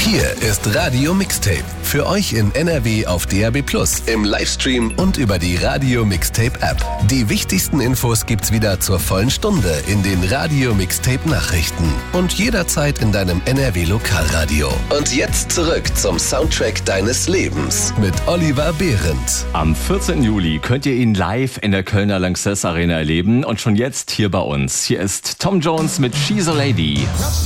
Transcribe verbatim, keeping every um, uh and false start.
Hier ist Radio Mixtape. Für euch in N R W auf D A B plus, im Livestream und über die Radio Mixtape App. Die wichtigsten Infos gibt's wieder zur vollen Stunde in den Radio Mixtape Nachrichten und jederzeit in deinem N R W Lokalradio. Und jetzt zurück zum Soundtrack deines Lebens mit Oliver Behrendt. Am vierzehnten Juli könnt ihr ihn live in der Kölner Lanxess Arena erleben und schon jetzt hier bei uns. Hier ist Tom Jones mit She's a Lady.